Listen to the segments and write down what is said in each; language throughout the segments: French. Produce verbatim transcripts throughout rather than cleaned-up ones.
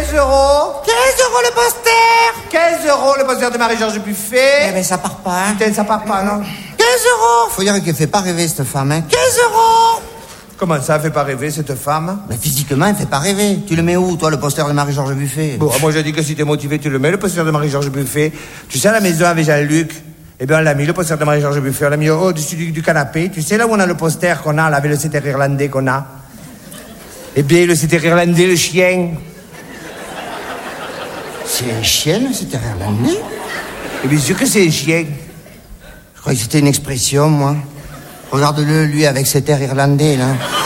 quinze euros. quinze euros le poster. quinze euros le poster de Marie-Georges Buffet. Eh ben, ça part pas, hein. Putain, ça part pas, non? quinze euros. Faut dire qu'elle fait pas rêver, cette femme, hein. quinze euros. Comment ça, elle fait pas rêver, cette femme? Mais physiquement, elle fait pas rêver. Tu le mets où, toi, le poster de Marie-Georges Buffet? Bon, moi, je dis que si t'es motivé, tu le mets, le poster de Marie-Georges Buffet. Tu sais, à la maison avec Jean-Luc, eh bien, on l'a mis, le poster de Marie-Georges Buffet. On l'a mis au-dessus du, du canapé. Tu sais, là où on a le poster qu'on a, là, avec le setter irlandais qu'on a? Eh bien, le setter irlandais, le chien. C'est un chien, le setter irlandais? Eh bien sûr que c'est un chien. Je croyais que c'était une expression, moi. Regarde-le, lui, avec cet air irlandais, là.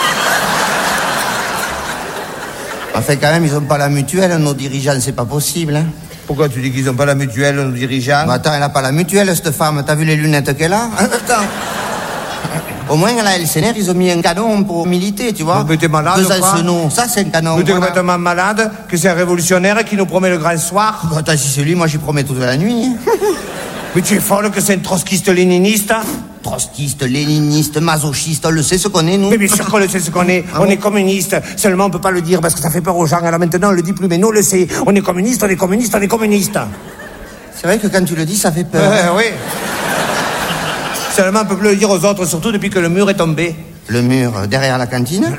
Enfin, quand même, ils ont pas la mutuelle, nos dirigeants, c'est pas possible, hein. Pourquoi tu dis qu'ils ont pas la mutuelle, nos dirigeants? Bah, attends, elle a pas la mutuelle, cette femme. T'as vu les lunettes qu'elle a? Attends. Au moins, à la L C N R, ils ont mis un canon pour militer, tu vois. Mais t'es malade, Deux ou quoi? Ancenaux. Ça, c'est un canon. Mais t'es voilà. complètement malade, que c'est un révolutionnaire qui nous promet le grand soir. Bah, attends, si c'est lui, moi, j'y promets toute la nuit. Mais tu es folle que c'est un trotskiste-léniniste? Trotskiste, léniniste, masochiste, on le sait ce qu'on est, nous. Mais bien sûr qu'on le sait ce qu'on est. Ah on bon? est communiste. Seulement, on peut pas le dire parce que ça fait peur aux gens. Alors maintenant, on le dit plus, mais nous, on le sait. On est communiste, on est communiste, on est communiste. C'est vrai que quand tu le dis, ça fait peur. Euh, oui. Seulement, on peut plus le dire aux autres, surtout depuis que le mur est tombé. Le mur, euh, derrière la cantine.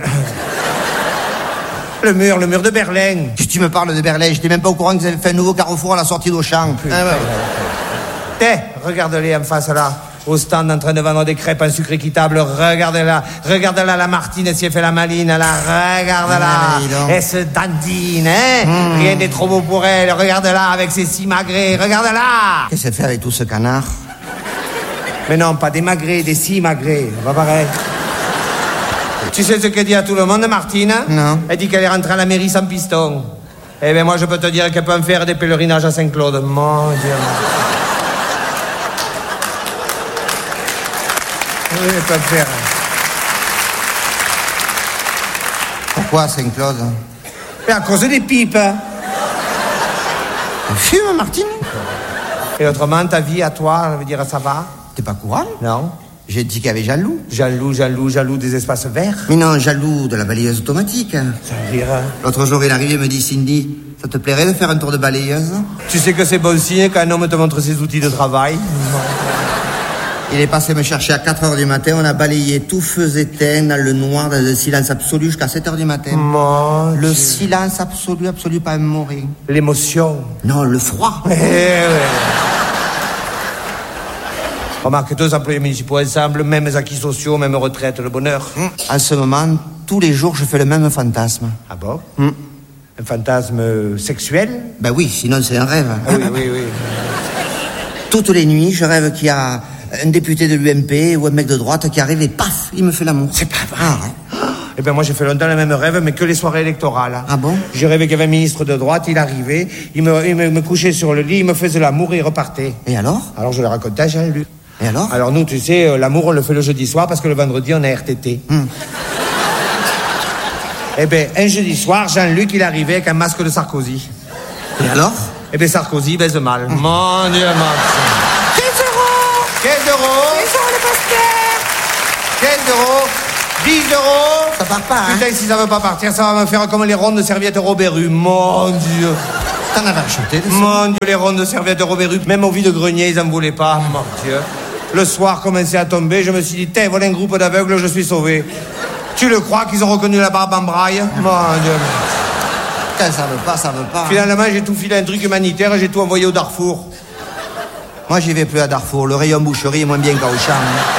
Le mur, le mur de Berlin. Si tu me parles de Berlin, j'étais même pas au courant qu'ils avaient fait un nouveau carrefour à la sortie d'Auchan. Ah, ouais. T'es, regarde-les en face là, au stand en train de vendre des crêpes en sucre équitable. Regarde-la, regarde-la, la Martine, si elle fait la maline, là, regarde-la. Ah, dis donc. Elle se dandine, hein. Mmh. Rien n'est trop beau pour elle. Regarde-la avec ses six magrets, regarde-la. Qu'est-ce qu'elle fait avec tout ce canard? Mais non, pas des magrets, des six magrets, pas pareil. Tu sais ce qu'elle dit à tout le monde, Martine? Non. Elle dit qu'elle est rentrée à la mairie sans piston. Eh bien, moi, je peux te dire qu'elle peut en faire des pèlerinages à Saint-Claude. Mon Dieu. Oui, elle peut en faire. Pourquoi Saint-Claude? Mais à cause des pipes. Elle fume, Martine? Et autrement, ta vie à toi, je veux dire, ça va? T'es pas courant? Non. J'ai dit qu'il y avait jaloux. Jaloux, jaloux, jaloux des espaces verts. Mais non, jaloux de la balayeuse automatique. Ça veut dire... L'autre jour, il arrive et me dit, Cindy, ça te plairait de faire un tour de balayeuse? Tu sais que c'est bon signe quand un homme te montre ses outils de travail. Il est passé me chercher à quatre heures du matin, on a balayé tout feu éteint dans le noir, dans le silence absolu jusqu'à sept heures du matin. Mon Le Dieu. silence absolu, absolu, pas un mot, rien. L'émotion. Non, le froid. Eh ouais. Remarque, deux employés municipaux ensemble, mêmes acquis sociaux, même retraite, le bonheur. En ce moment, tous les jours, je fais le même fantasme. Ah bon? Mm. Un fantasme sexuel? Ben oui, sinon c'est un rêve. Ah oui, oui, oui. Toutes les nuits, je rêve qu'il y a un député de l'U M P ou un mec de droite qui arrive et paf, il me fait l'amour. C'est pas vrai. Ah, ouais. Eh bien, moi, j'ai fait longtemps le même rêve, mais que les soirées électorales. Ah bon? J'ai rêvé qu'il y avait un ministre de droite, il arrivait, il me, il me, me couchait sur le lit, il me faisait l'amour et il repartait. Et alors? Alors, je le racontais à Jean-Luc. Et alors? Alors, nous, tu sais, euh, l'amour, on le fait le jeudi soir parce que le vendredi, on a R T T. Hmm. Eh bien, un jeudi soir, Jean-Luc, il arrivait avec un masque de Sarkozy. Et alors? Eh bien, Sarkozy baise mal. Mon Dieu, mon quinze euros! quinze euros. quinze euros le poster! quinze euros. dix euros. Ça part pas, hein? Putain, si ça veut pas partir, ça va me faire comme les rondes de serviettes Robert Rue. Mon Dieu. T'en avais acheté de ça? Mon Dieu, les rondes de serviettes Robert Rue. Même au vide-grenier, ils en voulaient pas. Mon Dieu. Le soir commençait à tomber, je me suis dit, tiens, voilà un groupe d'aveugles, je suis sauvé. Tu le crois qu'ils ont reconnu la barbe en braille? Mon Dieu. Putain, ça veut pas, ça veut pas. Finalement, j'ai tout filé un truc humanitaire et j'ai tout envoyé au Darfour. Moi, j'y vais plus à Darfour. Le rayon boucherie est moins bien qu'à Auchan.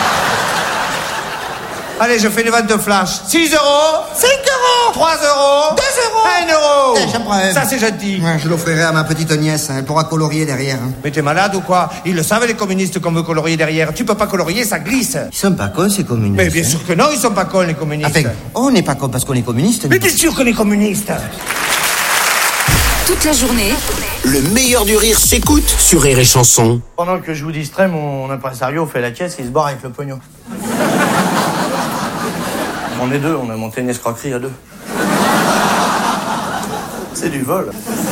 Allez, je fais une vente de flash. six euros. cinq euros! trois euros. deux euros! un euro. Eh, j'en prends un. Ça, c'est gentil. Ouais, je l'offrirai à ma petite nièce. Elle pourra colorier derrière. hein. Mais t'es malade ou quoi? Ils le savent, les communistes, qu'on veut colorier derrière. Tu peux pas colorier, ça glisse. Ils sont pas cons, ces communistes. Mais bien hein. sûr que non, ils sont pas cons, les communistes. Enfin, on n'est pas cons parce qu'on est communiste. Mais bien sûr qu'on est communistes. Toute la journée, Le meilleur du rire s'écoute sur Rire et Chanson. Pendant que je vous distrais, mon impresario fait la caisse, il se barre avec le pognon. On est deux, on a monté une escroquerie à deux. C'est du vol.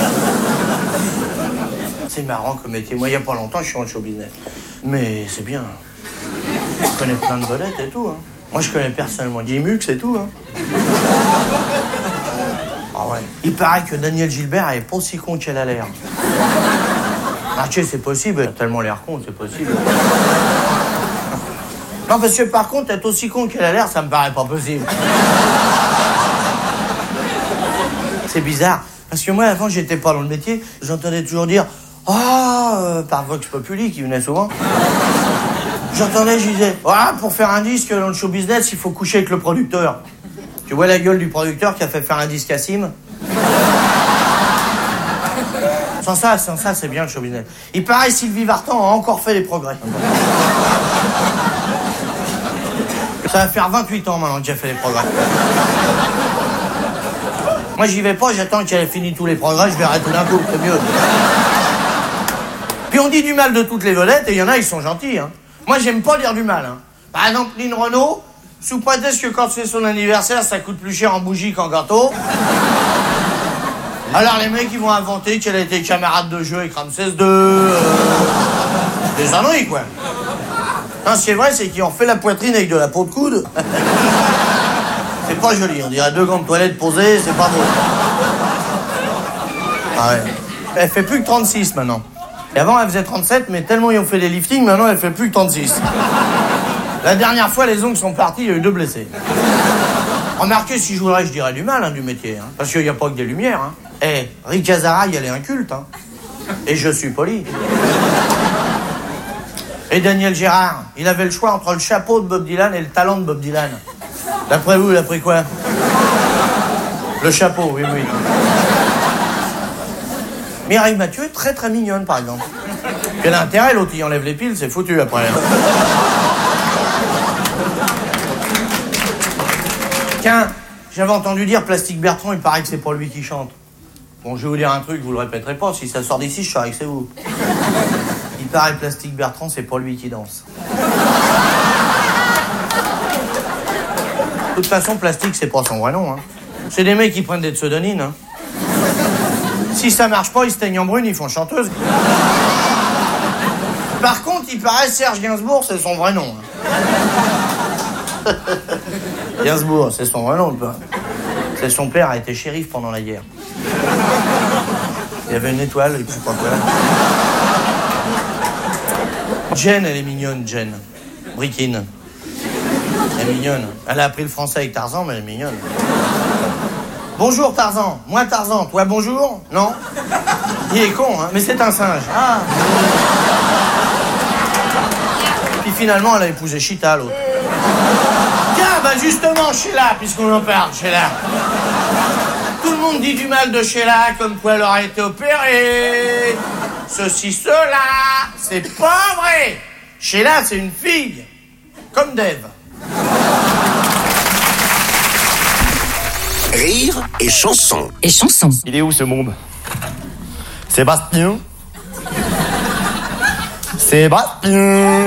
C'est marrant comme métier. Moi, il y a pas longtemps, je suis en show business. Mais c'est bien. Je connais plein de vedettes et tout. Hein. Moi, je connais personnellement Guy Mux et tout. Hein. Ah ouais. Il paraît que Daniel Gilbert est pas aussi con qu'elle a l'air. Ah, tu sais, c'est possible. Elle a tellement l'air con, c'est possible. Non, parce que par contre, être aussi con qu'elle a l'air, ça me paraît pas possible. C'est bizarre. Parce que moi, avant, j'étais pas dans le métier. J'entendais toujours dire « Ah, euh, par Vox Populi, qui venait souvent. » J'entendais, je disais « Ah, pour faire un disque dans le show business, il faut coucher avec le producteur. » Tu vois la gueule du producteur qui a fait faire un disque à Sim? Sans ça, sans ça, c'est bien le show business. Il paraît Sylvie Vartan a encore fait des progrès. Ça va faire vingt-huit ans maintenant que j'ai fait des progrès. Moi, j'y vais pas, j'attends qu'elle ait fini tous les progrès, je verrai tout d'un coup, c'est mieux. Puis on dit du mal de toutes les vedettes, et il y en a, ils sont gentils. Hein. Moi, j'aime pas dire du mal. Hein. Par exemple, Lynn Renaud, sous prétexte que quand c'est son anniversaire, ça coûte plus cher en bougie qu'en gâteau. Alors les mecs, ils vont inventer qu'elle a été camarade de jeu avec Ramsès deux. Euh... Des âneries, quoi. Non, ce qui est vrai, c'est qu'ils ont fait la poitrine avec de la peau de coude. C'est pas joli, on dirait deux gants de toilette posés, c'est pas beau. Ah ouais. Elle fait plus que trente-six maintenant. Et avant, elle faisait trente-sept, mais tellement ils ont fait des liftings, maintenant elle fait plus que trente-six. La dernière fois, les ongles sont partis, il y a eu deux blessés. Remarquez, si je voudrais, je dirais du mal hein, du métier. Hein, parce qu'il n'y a pas que des lumières. Hein. Eh, Rick Azaraï, elle est inculte. Hein. Et je suis poli. Et Daniel Gérard, il avait le choix entre le chapeau de Bob Dylan et le talent de Bob Dylan. D'après vous, il a pris quoi? Le chapeau, oui, oui. Mireille Mathieu est très très mignonne, par exemple. Elle a intérêt, l'autre, il enlève les piles, c'est foutu après. Tiens, j'avais entendu dire Plastique Bertrand, il paraît que c'est pas lui qui chante. Bon, je vais vous dire un truc, vous le répéterez pas, si ça sort d'ici, je saurais que c'est vous. Il paraît Plastique Bertrand, c'est pas lui qui danse. De toute façon, Plastique, c'est pas son vrai nom. Hein. C'est des mecs qui prennent des pseudonymes. Hein. Si ça marche pas, ils se teignent en brune, ils font chanteuse. Par contre, il paraît Serge Gainsbourg, c'est son vrai nom. Hein. Gainsbourg, c'est son vrai nom, quoi. C'est son père a été shérif pendant la guerre. Il y avait une étoile, et puis pas quoi. Jen, elle est mignonne, Jen. Brikin. Elle est mignonne. Elle a appris le français avec Tarzan, mais elle est mignonne. Bonjour Tarzan. Moi Tarzan. Toi bonjour? Non? Il est con, hein, mais c'est un singe. Ah. Puis finalement, elle a épousé Chita, l'autre. Tiens, bah justement, Sheila, puisqu'on en parle, Sheila. Tout le monde dit du mal de Sheila, comme quoi elle aurait été opérée. Ceci, cela. C'est pas vrai. Sheila, c'est une fille. Comme Dave. Rire et chanson. Et chanson. Il est où ce môme? Sébastien. Sébastien.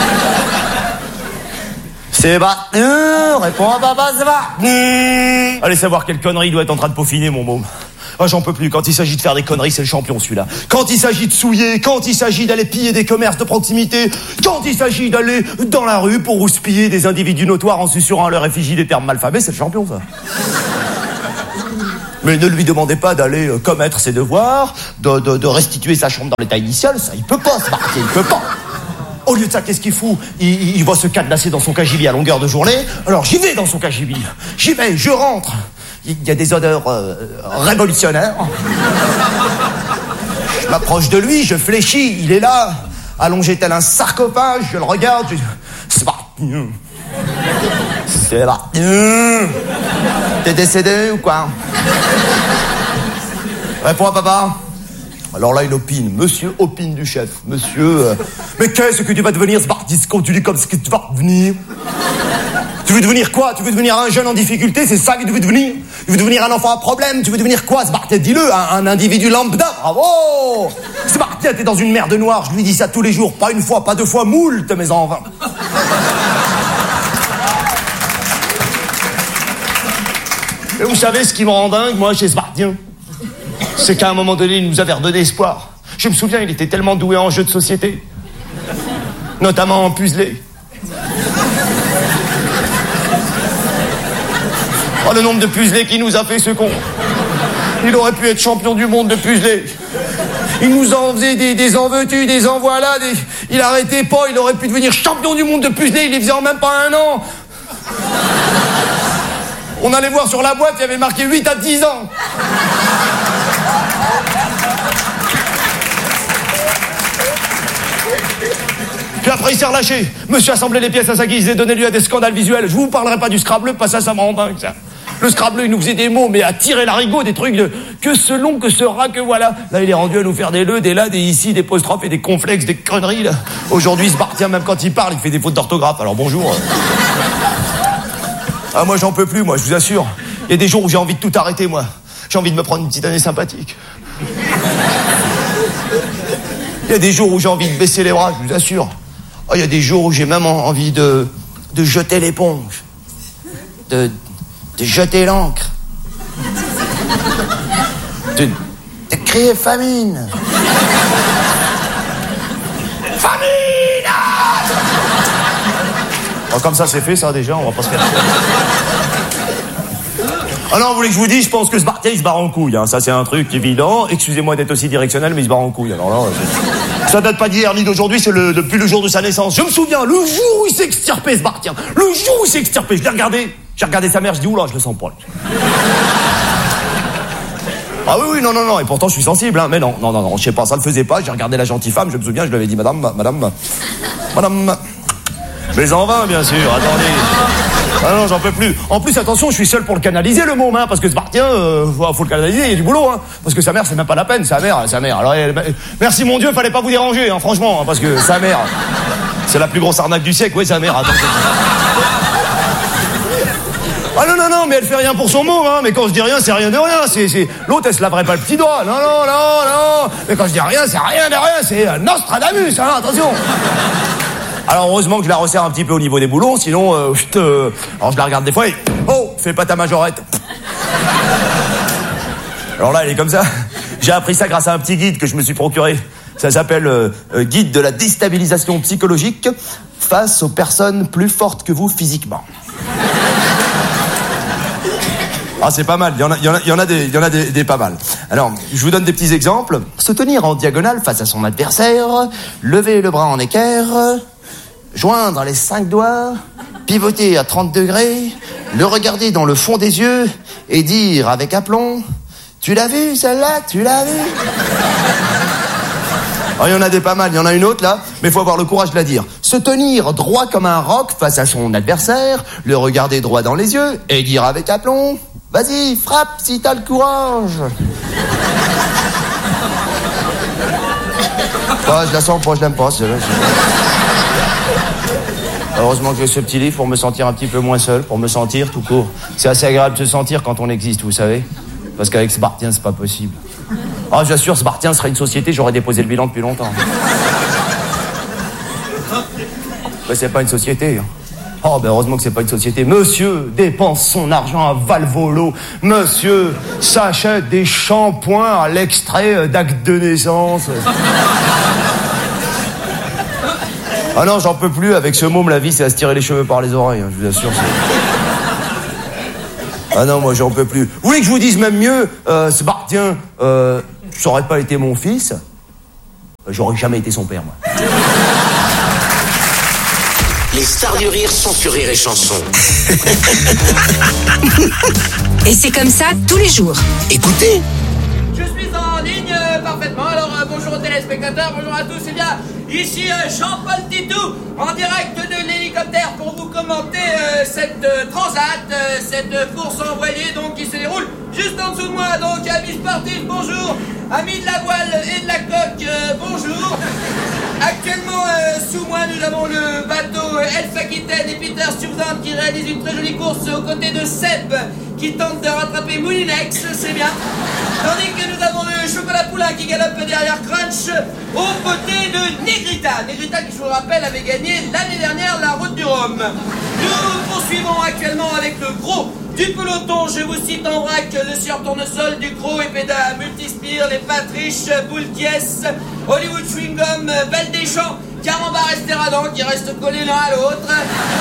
Sébastien, réponds à papa, Sébastien. Allez savoir quelle connerie il doit être en train de peaufiner, mon môme. Oh, j'en peux plus. Quand il s'agit de faire des conneries, c'est le champion, celui-là. Quand il s'agit de souiller, quand il s'agit d'aller piller des commerces de proximité, quand il s'agit d'aller dans la rue pour houspiller des individus notoires en susurrant à leur effigie des termes malfamés, c'est le champion, ça. Mais ne lui demandez pas d'aller euh, commettre ses devoirs, de, de, de restituer sa chambre dans l'état initial, ça, il peut pas, ce marqué, il peut pas. Au lieu de ça, qu'est-ce qu'il fout? il, il, il va se cadenasser dans son cagibi à longueur de journée. Alors j'y vais dans son cagibi. J'y vais, je rentre. Il y a des odeurs euh, révolutionnaires. Je m'approche de lui, je fléchis. Il est là, allongé tel un sarcophage. Je le regarde. Je... C'est pas... C'est pas... T'es décédé ou quoi? Réponds à papa. Alors là, il opine. Monsieur opine du chef. Monsieur... Euh, mais qu'est-ce que tu vas devenir, Spartis, quand tu dis comme ce que tu vas devenir? Tu veux devenir quoi? Tu veux devenir un jeune en difficulté? C'est ça que tu veux devenir? Tu veux devenir un enfant à problème? Tu veux devenir quoi, Spartis? Dis-le, un, un individu lambda. Bravo! Spartis, t'es dans une merde noire. Je lui dis ça tous les jours. Pas une fois, pas deux fois, moult, mes enfants. Et vous savez ce qui me rend dingue, moi, chez Spartien? C'est qu'à un moment donné, il nous avait redonné espoir. Je me souviens, il était tellement doué en jeux de société. Notamment en puzzlé. Oh, le nombre de puzzlés qu'il nous a fait, ce con. Il aurait pu être champion du monde de puzzler. Il nous en faisait des, des en veux-tu, des en voilà, des... il arrêtait pas, il aurait pu devenir champion du monde de puzzler, il les faisait en même pas un an. On allait voir sur la boîte, il y avait marqué huit à dix ans. Puis après, il s'est relâché. Monsieur assemblait les pièces à sa guise et donnait lieu à des scandales visuels. Je vous parlerai pas du Scrabble, pas ça, ça me rend dingue, ça. Le Scrabble, il nous faisait des mots, mais à tirer l'arigot, des trucs de que ce long, que ce rat, que voilà. Là, il est rendu à nous faire des le, des là, des ici, des apostrophes et des complexes, des conneries, là. Aujourd'hui, il se barre, tiens, même quand il parle, il fait des fautes d'orthographe. Alors bonjour. Ah, moi, j'en peux plus, moi, je vous assure. Il y a des jours où j'ai envie de tout arrêter, moi. J'ai envie de me prendre une petite année sympathique. Il y a des jours où j'ai envie de baisser les bras, je vous assure. Oh, il y a des jours où j'ai même envie de, de jeter l'éponge. De... de jeter l'encre, de, de crier famine. Famine! Oh, comme ça c'est fait ça déjà, on va pas se faire. Ah non, vous voulez que je vous dise, je pense que ce Sbartien il se barre en couille, hein. Ça c'est un truc évident. Excusez-moi d'être aussi directionnel, mais il se barre en couille. Alors là, ça date pas d'hier ni d'aujourd'hui, c'est le, depuis le jour de sa naissance. Je me souviens, le jour où il s'est extirpé, ce Sbartien, le jour où il s'est extirpé, je l'ai regardé. J'ai regardé sa mère, je dis oula, je le sens pas. Ah oui, oui, non, non, non, et pourtant je suis sensible, hein, mais non, non, non, non, je sais pas, ça le faisait pas, j'ai regardé la gentille femme, je me souviens, je lui avais dit, madame, madame, madame, mais en vain, bien sûr, attendez. Ah non, j'en peux plus. En plus, attention, je suis seul pour le canaliser, le môme, hein, parce que ce Sbartien, euh, faut le canaliser, il y a du boulot, hein, parce que sa mère, c'est même pas la peine, sa mère, sa mère, alors, elle, merci mon Dieu, fallait pas vous déranger, hein, franchement, hein, parce que sa mère, c'est la plus grosse arnaque du siècle, oui, sa mère, attends. Ah non, non, non, mais elle fait rien pour son môme, hein. Mais quand je dis rien, c'est rien de rien. C'est, c'est... L'autre, elle se laverait pas le petit doigt. Non, non, non, non. Mais quand je dis rien, c'est rien de rien. C'est euh, Nostradamus, hein, attention. Alors, heureusement que je la resserre un petit peu au niveau des boulons, sinon, euh, chut, euh... alors je la regarde des fois et... Oh, fais pas ta majorette. Alors là, elle est comme ça. J'ai appris ça grâce à un petit guide que je me suis procuré. Ça s'appelle euh, euh, Guide de la déstabilisation psychologique face aux personnes plus fortes que vous physiquement. Ah, c'est pas mal, il y en a, il y en a, il y en a, des, il y en a des, des pas mal. Alors, je vous donne des petits exemples. Se tenir en diagonale face à son adversaire, lever le bras en équerre, joindre les cinq doigts, pivoter à trente degrés, le regarder dans le fond des yeux et dire avec aplomb, tu l'as vu celle-là, tu l'as vu? Oh, il y en a des pas mal, il y en a une autre là, mais il faut avoir le courage de la dire. Se tenir droit comme un roc face à son adversaire, le regarder droit dans les yeux et dire avec aplomb, vas-y, frappe si t'as le courage. Ah, je la sens pas, je l'aime pas, celle-là. Heureusement que j'ai ce petit livre pour me sentir un petit peu moins seul, pour me sentir tout court. C'est assez agréable de se sentir quand on existe, vous savez. Parce qu'avec Sbartien, c'est pas possible. Ah, j'assure, Sbartien serait une société, j'aurais déposé le bilan depuis longtemps. Mais c'est pas une société. Oh, ben heureusement que c'est pas une société. Monsieur dépense son argent à Valvolo. Monsieur s'achète des shampoings à l'extrait d'acte de naissance. Ah non, j'en peux plus. Avec ce môme, la vie, c'est à se tirer les cheveux par les oreilles, hein, je vous assure. C'est... Ah non, moi, j'en peux plus. Vous voulez que je vous dise même mieux, euh, Sbartien, euh, ça aurait pas été mon fils, j'aurais jamais été son père, moi. Les stars du rire sont sur Rire et Chanson. Et c'est comme ça tous les jours. Écoutez. Je suis en ligne euh, parfaitement. Alors euh, bonjour aux téléspectateurs, bonjour à tous. Eh bien, ici euh, Jean-Paul Titou, en direct de l'hélicoptère pour vous commenter euh, cette euh, transat, euh, cette euh, course envoyée donc qui se déroule juste en dessous de moi. Donc amis sportifs, bonjour. Amis de la voile et de la coque, euh, bonjour. Actuellement, euh, sous moi, nous avons le bateau euh, Elf Aquitaine et Peter Sturzean qui réalise une très jolie course aux côtés de Seb qui tente de rattraper Moulinex, c'est bien. Tandis que nous avons le Chocolat Poulain qui galope derrière Crunch aux côtés de Negrita. Negrita qui, je vous le rappelle, avait gagné l'année dernière la Route du Rhum. Nous poursuivons actuellement avec le gros du peloton. Je vous cite en vrac le Sieur Tournesol, Ducrot, Epeda, Multispire, les Patriches, Boulties, Hollywood Chewing Gum, Belle Deschamps, Carambar Esteradan qui restent collés l'un à l'autre.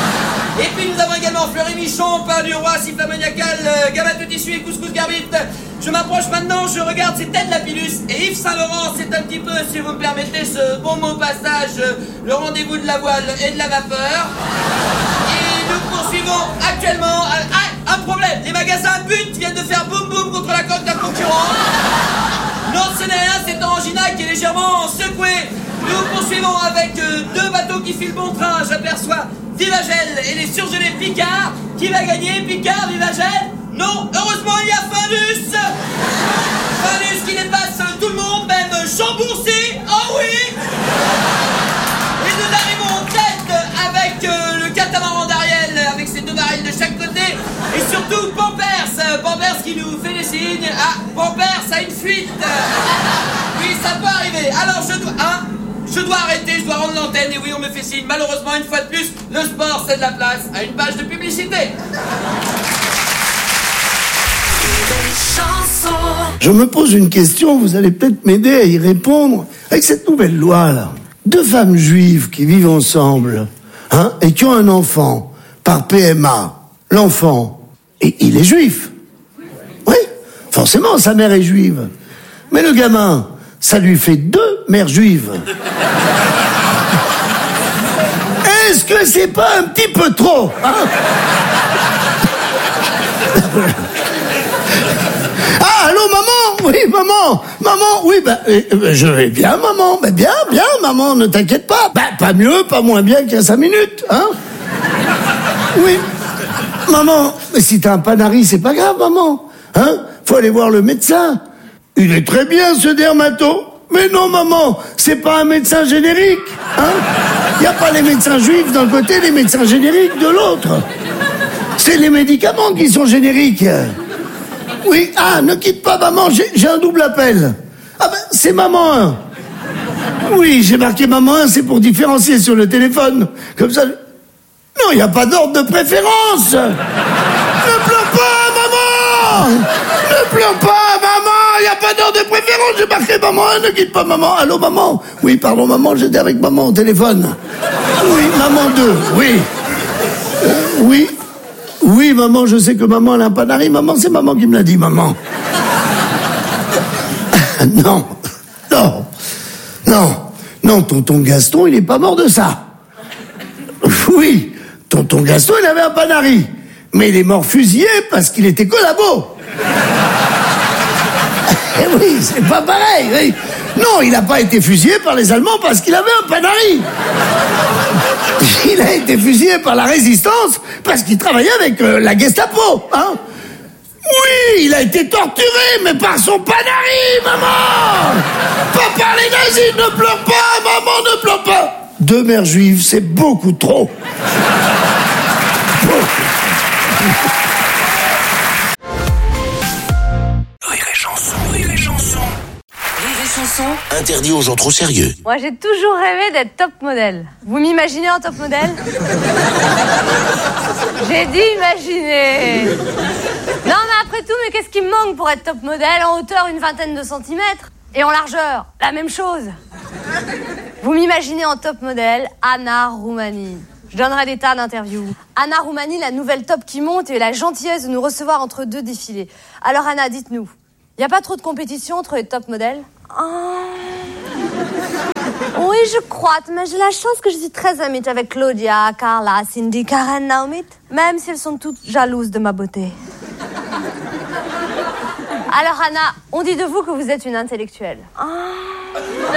Et puis nous avons également Fleury Michon, pain du roi, sifflet maniacal, euh, gabate de tissu et couscous garbite. Je m'approche maintenant, je regarde, c'est Ted Lapillus et Yves Saint-Laurent, c'est un petit peu, si vous me permettez ce bon mot passage, euh, le rendez-vous de la voile et de la vapeur. Et nous poursuivons actuellement... Ah, un problème, les magasins But viennent de faire boum boum contre la coque d'un concurrent. Non, ce n'est rien, c'est Angina qui est légèrement secoué. Nous poursuivons avec euh, deux bateaux qui filent bon train. J'aperçois Vivagel et les surgelés Picard. Qui va gagner, Picard, Vivagel? Non, heureusement il y a Findus. Findus qui dépasse tout le monde, même Jean Boursier. Oh oui. Et nous arrivons en tête avec euh, le catamaran d'Ariel, avec ses deux barils de chaque côté. Et surtout Pampers, Pampers qui nous fait des signes. Ah, Pampers a une fuite. Oui, ça peut arriver. Alors je dois... Hein, je dois arrêter, je dois rendre l'antenne. Et oui, on me fait signe. Malheureusement, une fois de plus, le sport, c'est de la place à une page de publicité. Je me pose une question, vous allez peut-être m'aider à y répondre. Avec cette nouvelle loi-là, deux femmes juives qui vivent ensemble, hein, et qui ont un enfant par P M A, l'enfant, et il est juif. Oui, forcément, sa mère est juive. Mais le gamin, ça lui fait deux mères juives. Est-ce que c'est pas un petit peu trop, hein? Ah, allô, maman? Oui, maman, maman, oui, ben, euh, je vais bien, maman, ben, bien, bien, maman, ne t'inquiète pas. Ben, pas mieux, pas moins bien qu'il y a cinq minutes, hein? Oui. Maman, mais si t'as un panari, c'est pas grave, maman, hein? Faut aller voir le médecin. Il est très bien, ce dermato. Mais non, maman, c'est pas un médecin générique, hein? Y a pas les médecins juifs d'un côté, les médecins génériques de l'autre. C'est les médicaments qui sont génériques. Oui, ah, ne quitte pas, maman, j'ai, j'ai un double appel. Ah ben, c'est maman un. Oui, j'ai marqué maman un, c'est pour différencier sur le téléphone. Comme ça... Non, il n'y a pas d'ordre de préférence. Ne pleure pas, maman. Ne pleure pas, maman. Il n'y a pas d'ordre de préférence. J'ai marqué maman un, ne quitte pas maman. Allô, maman? Oui, pardon, maman, j'étais avec maman au téléphone. Oui, maman deux, oui. Euh, oui. Oui, maman, je sais que maman, elle a un panari. Maman, c'est maman qui me l'a dit, maman. Non, non, non, non, tonton Gaston, il n'est pas mort de ça. Oui, tonton Gaston, il avait un panari. Mais il est mort fusillé parce qu'il était collabo. Eh oui, c'est pas pareil, oui. Non, il n'a pas été fusillé par les Allemands parce qu'il avait un panari. Il a été fusillé par la résistance parce qu'il travaillait avec euh, la Gestapo, hein. Oui, il a été torturé, mais par son panari, maman. Pas par les nazis, ne pleure pas, maman, ne pleure pas. Deux mères juives, c'est beaucoup trop. Rire et chanson, rire et chanson. Rire et chanson. Interdit aux gens trop sérieux. Moi, j'ai toujours rêvé d'être top modèle. Vous m'imaginez en top modèle? J'ai dit imaginer. Non, mais après tout, mais qu'est-ce qui me manque pour être top modèle? En hauteur, une vingtaine de centimètres. Et en largeur, la même chose. Vous m'imaginez en top modèle, Anna Roumani. Je donnerai des tas d'interviews. Anna Roumani, la nouvelle top qui monte et la gentillesse de nous recevoir entre deux défilés. Alors Anna, dites-nous, il n'y a pas trop de compétition entre les top modèles? Oh. Oui, je crois, mais j'ai la chance que je suis très amie avec Claudia, Carla, Cindy, Karen, Naomi, même si elles sont toutes jalouses de ma beauté. Alors Anna, on dit de vous que vous êtes une intellectuelle. Oh.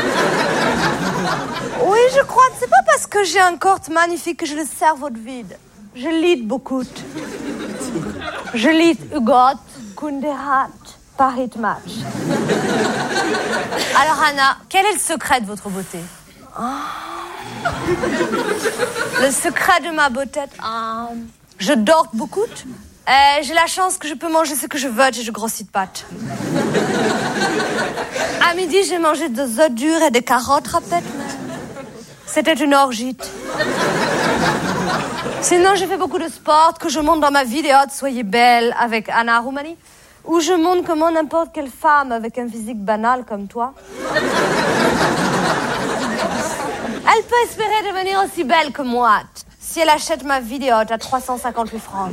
Oui, je crois que c'est pas parce que j'ai un corps magnifique que j'ai le cerveau de vide. Je lis beaucoup. Je lis Hugot, Kunderat, Paris Match. Alors Anna, quel est le secret de votre beauté? Oh. Le secret de ma beauté, oh. Je dors beaucoup. Et j'ai la chance que je peux manger ce que je veux et je grossis pas. À midi, j'ai mangé des œufs durs et des carottes râpées. C'était une orgie. Sinon, j'ai fait beaucoup de sport que je montre dans ma vidéo de Soyez belle avec Anna Roumani, où je montre comment n'importe quelle femme avec un physique banal comme toi, elle peut espérer devenir aussi belle que moi. si elle achète ma vidéo à trois cent cinquante-huit francs.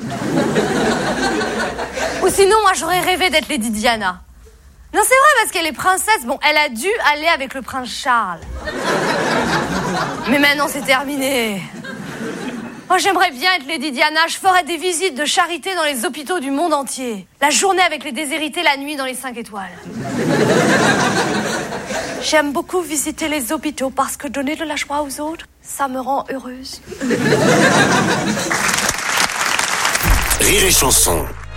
Ou sinon, moi, j'aurais rêvé d'être Lady Diana. Non, c'est vrai, parce qu'elle est princesse. Bon, elle a dû aller avec le prince Charles. Mais maintenant, c'est terminé. Moi, j'aimerais bien être Lady Diana. Je ferais des visites de charité dans les hôpitaux du monde entier. La journée avec les déshérités, la nuit dans les cinq étoiles. J'aime beaucoup visiter les hôpitaux parce que donner de la joie aux autres, ça me rend heureuse. Rire et Chanson.